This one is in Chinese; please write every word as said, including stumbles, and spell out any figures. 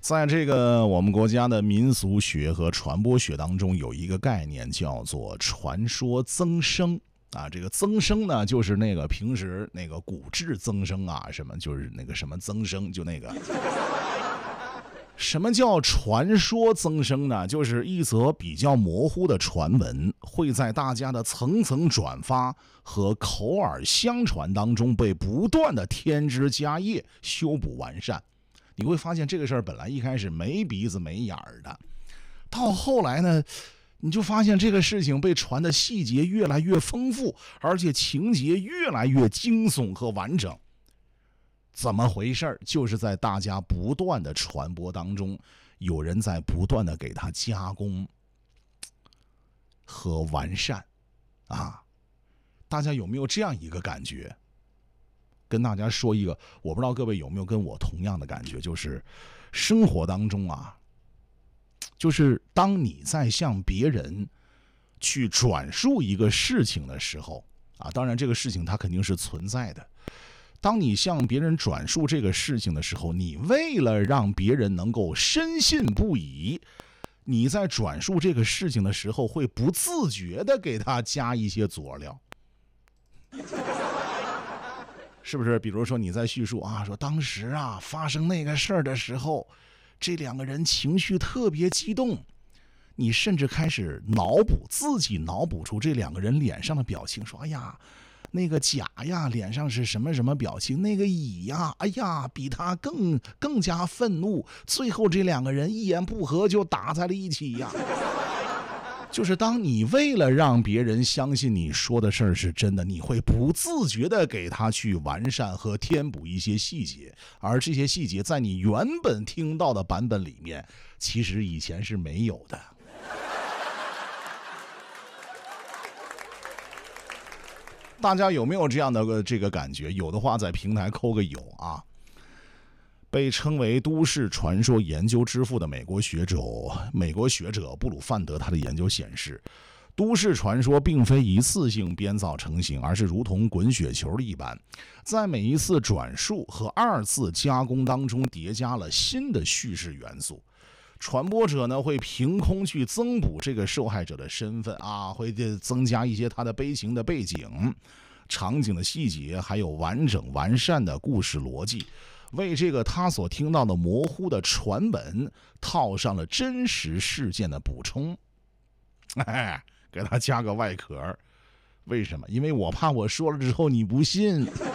在这个我们国家的民俗学和传播学当中，有一个概念叫做传说增生啊。这个增生呢，就是那个平时那个骨质增生啊，什么就是那个什么增生，就那个。什么叫传说增生呢？就是一则比较模糊的传闻，会在大家的层层转发和口耳相传当中被不断的添枝加叶、修补完善。你会发现这个事儿本来一开始没鼻子没眼儿的，到后来呢，你就发现这个事情被传的细节越来越丰富，而且情节越来越惊悚和完整。怎么回事？就是在大家不断的传播当中，有人在不断的给它加工和完善啊！大家有没有这样一个感觉？跟大家说一个，我不知道各位有没有跟我同样的感觉，就是生活当中啊，就是当你在向别人去转述一个事情的时候啊，当然这个事情它肯定是存在的。当你向别人转述这个事情的时候，你为了让别人能够深信不疑，你在转述这个事情的时候会不自觉的给他加一些佐料。是不是？比如说你在叙述啊，说当时啊发生那个事儿的时候，这两个人情绪特别激动，你甚至开始脑补，自己脑补出这两个人脸上的表情，说哎呀，那个甲呀脸上是什么什么表情，那个乙呀，哎呀比他更更加愤怒，最后这两个人一言不合就打在了一起呀。就是当你为了让别人相信你说的事儿是真的，你会不自觉的给他去完善和填补一些细节，而这些细节在你原本听到的版本里面，其实以前是没有的。大家有没有这样的个这个感觉？有的话在平台扣个有啊。被称为都市传说研究之父的美国学者美国学者布鲁范德，他的研究显示，都市传说并非一次性编造成型，而是如同滚雪球一般，在每一次转述和二次加工当中叠加了新的叙事元素。传播者呢会凭空去增补这个受害者的身份啊，会增加一些他的悲情的背景、场景的细节，还有完整完善的故事逻辑，为这个他所听到的模糊的传闻套上了真实事件的补充。哎，给他加个外壳。为什么？因为我怕我说了之后你不信。